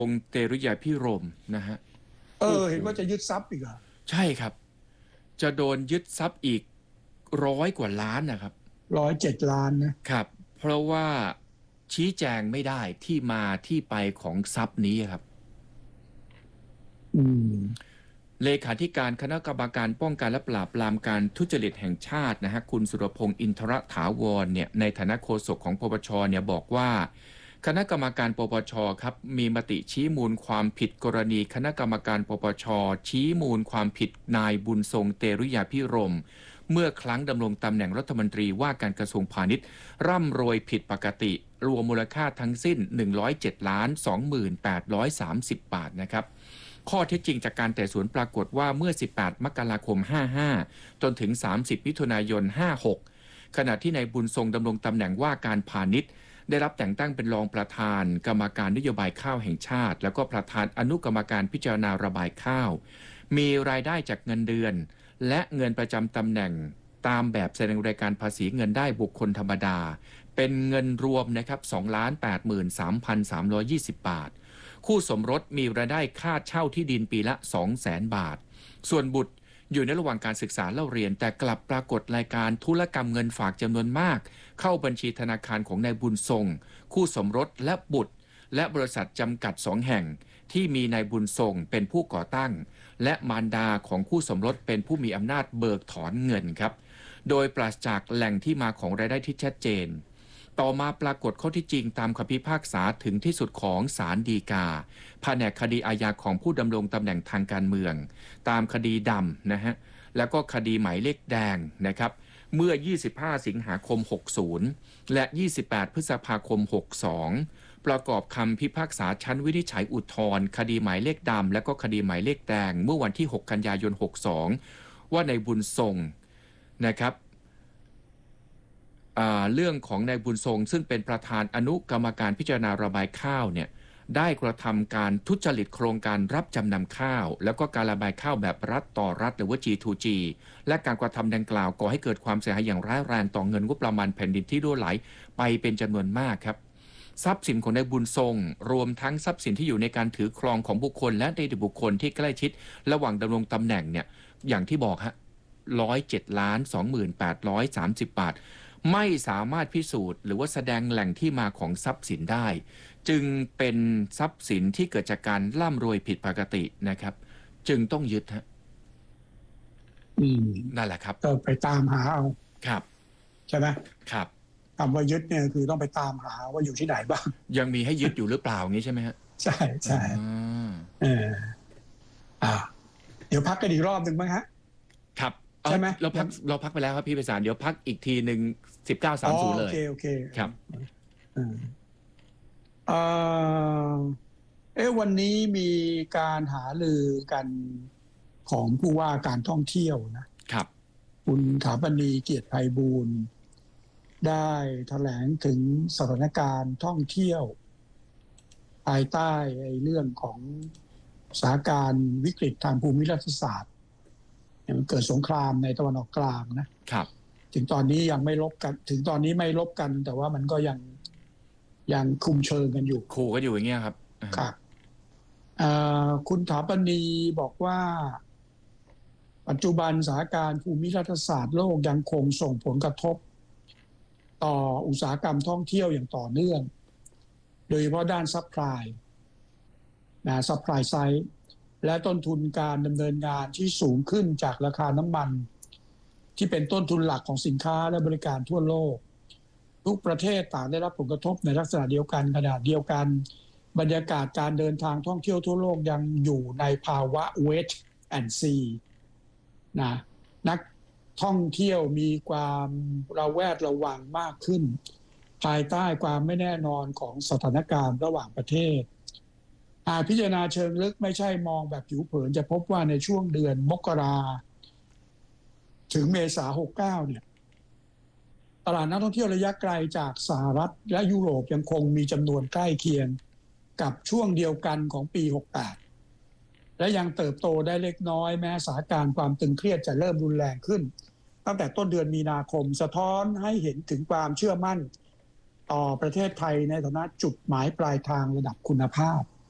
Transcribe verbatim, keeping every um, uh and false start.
องค์เตรุยาพิรมนะฮะเออเห็นว่าจะยึดทรัพย์อีกเหรอใช่ครับจะโดนยึดทรัพย์อีกร้อยกว่าล้านนะครับร้อยเจ็ดล้านนะครับเพราะว่าชี้แจงไม่ได้ที่มาที่ไปของทรัพย์นี้ครับอืมเลขาธิการคณะกรรมการป้องกันและปราบปรามการทุจริตแห่งชาตินะฮะคุณสุรพงษ์อินทรถาวรเนี่ยในฐานะโฆษกของปปชเนี่ยบอกว่าคณะกรรมการปปชครับมีมติชี้มูลความผิดกรณีคณะกรรมการปปชชี้มูลความผิดนายบุญทรงเตรุยาพิรมเมื่อครั้งดำรงตำแหน่งรัฐมนตรีว่าการกระทรวงพาณิชย์ร่ำรวยผิดปกติรวมมูลค่าทั้งสิ้น หนึ่งร้อยเจ็ดล้านสองหมื่นแปดร้อยสามสิบ บาทนะครับข้อเท็จจริงจากการไต่สวนปรากฏว่าเมื่อสิบแปดมกราคมห้าห้าจนถึงสามสิบมิถุนายนห้าหกขณะที่นายบุญทรงดำรงตำแหน่งว่าการพาณิชย์ได้รับแต่งตั้งเป็นรองประธานกรรมการนโยบายข้าวแห่งชาติแล้วก็ประธานอนุกรรมการพิจารณาระบายข้าวมีรายได้จากเงินเดือนและเงินประจำตำแหน่งตามแบบแสดงรายการภาษีเงินได้บุคคลธรรมดาเป็นเงินรวมนะครับ สองล้านแปดหมื่นสามพันสามร้อยยี่สิบ บาทคู่สมรสมีรายได้ค่าเช่าที่ดินปีละ สองแสน บาทส่วนบุตรอยู่ในระหว่างการศึกษาเล่าเรียนแต่กลับปรากฏรายการธุรกรรมเงินฝากจำนวนมากเข้าบัญชีธนาคารของนายบุญทรงคู่สมรสและบุตรและบริษัทจำกัดสองแห่งที่มีนายบุญทรงเป็นผู้ก่อตั้งและมารดาของคู่สมรสเป็นผู้มีอำนาจเบิกถอนเงินครับโดยปราศจากแหล่งที่มาของรายได้ที่ชัดเจนต่อมาปรากฏข้อที่จริงตามคำพิพากษาถึงที่สุดของศาลฎีกาแผนกคดีอาญาของผู้ดำรงตำแหน่งทางการเมืองตามคดีดำนะฮะแล้วก็คดีหมายเลขแดงนะครับเมื่อยี่สิบห้าสิงหาคมหกสิบและยี่สิบแปดพฤษภาคมหกสิบสองประกอบคำพิพากษาชั้นวินิจฉัยอุทธรณ์คดีหมายเลขดำและก็คดีหมายเลขแดงเมื่อวันที่หกกันยายนหกสิบสองว่าในบุญทรงนะครับเรื่องของนายบุญทรงซึ่งเป็นประธานอนุกรรมการพิจารณาระบายข้าวเนี่ยได้กระทำการทุจริตโครงการรับจำนำข้าวแล้วก็การระบายข้าวแบบรัฐต่อรัฐหรือว่า จี ทู จี และการกระทำดังกล่าวก่อให้เกิดความเสียหายอย่างร้ายแรงต่อเงินงบประมาณแผ่นดินที่รั่วไหลไปเป็นจำนวนมากครับทรัพย์สินของนายบุญทรงรวมทั้งทรัพย์สินที่อยู่ในการถือครองของบุคคลและนิติบุคคลที่ใกล้ชิดระหว่างดำรงตำแหน่งเนี่ยอย่างที่บอกฮะร้อยเจ็ดล้านสองหมื่นแปดร้อยสามสิบบาทไม่สามารถพิสูจน์หรือว่าแสดงแหล่งที่มาของทรัพย์สินได้จึงเป็นทรัพย์สินที่เกิดจากการร่ำรวยผิดปกตินะครับจึงต้องยึดฮะอืมนั่นแหละครับก็ไปตามหาเอาครับใช่ไหมครับคำว่ายึดเนี่ยคือต้องไปตามหาว่าอยู่ที่ไหนบ้างยังมีให้ยึดอยู่หรือเปล่างี้ใช่ไหมฮะใช่ใช่เอออ่าเดี๋ยวพักกันอีกรอบหนึ่งมั้งฮะครับใช่ไหมเราพักเราพักไปแล้วครับพี่ไพศาลเดี๋ยวพักอีกทีหนึ่งสิบเก้าสามศูนย์เลยโอเคโอเคครับเออเอ๊ะวันนี้มีการหารือกันของผู้ว่าการท่องเที่ยวนะครับคุณถาปณีเกียรติไพบูลย์ได้แถลงถึงสถานการณ์ท่องเที่ยวภายใต้ไอ้เรื่องของสถานการณ์วิกฤตทางภูมิรัฐศาสตร์มันเกิดสงครามในตะวันออกกลางนะครับถึงตอนนี้ยังไม่ลบกันถึงตอนนี้ไม่ลบกันแต่ว่ามันก็ยังยังคุมเชิงกันอยู่ขู่กันอยู่อย่างเงี้ยครับครับคุณถาปณีบอกว่าปัจจุบันสถานการณ์ภูมิรัฐศาสตร์โลกยังคงส่งผลกระทบต่ออุตสาหกรรมท่องเที่ยวอย่างต่อเนื่องโดยเฉพาะด้านซัพพลายนะซัพพลายไซด์และต้นทุนการดำเนินงานที่สูงขึ้นจากราคาน้ำมันที่เป็นต้นทุนหลักของสินค้าและบริการทั่วโลกทุกประเทศต่างได้รับผลกระทบในลักษณะเดียวกันขนาดเดียวกันบรรยากาศการเดินทางท่องเที่ยวทั่วโลกยังอยู่ในภาวะ wait and see นะนักท่องเที่ยวมีความระแวดระวังมากขึ้นภายใต้ความไม่แน่นอนของสถานการณ์ระหว่างประเทศหากพิจารณาเชิงลึกไม่ใช่มองแบบผิวเผินจะพบว่าในช่วงเดือนมกราถึงเมษาหกสิบเก้าเนี่ยตลาดนักท่องเที่ยวระยะไกลจากสหรัฐและยุโรปยังคงมีจำนวนใกล้เคียงกับช่วงเดียวกันของปีหกสิบแปดและยังเติบโตได้เล็กน้อยแม้สถานการณ์ความตึงเครียดจะเริ่มรุนแรงขึ้นตั้งแต่ต้นเดือนมีนาคมสะท้อนให้เห็นถึงความเชื่อมั่นต่อประเทศไทยในฐานะจุดหมายปลายทางระดับคุณภาพ